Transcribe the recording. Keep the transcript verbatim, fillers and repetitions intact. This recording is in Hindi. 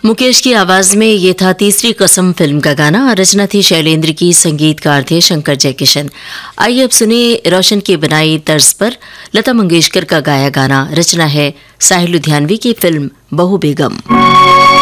मुकेश की आवाज में ये था तीसरी कसम फिल्म का गाना और रचना थी शैलेंद्र की, संगीतकार थे शंकर जयकिशन। आइए अब सुने रोशन की बनाई तर्ज पर लता मंगेशकर का गाया गाना। रचना है साहिल लुधियानवी की फिल्म बहू बेगम।